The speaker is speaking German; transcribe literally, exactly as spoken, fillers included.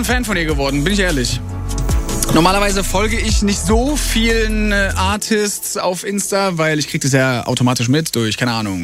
Fan von ihr geworden, bin ich ehrlich. Normalerweise folge ich nicht so vielen äh, Artists auf Insta, weil ich kriege das ja automatisch mit durch, keine Ahnung,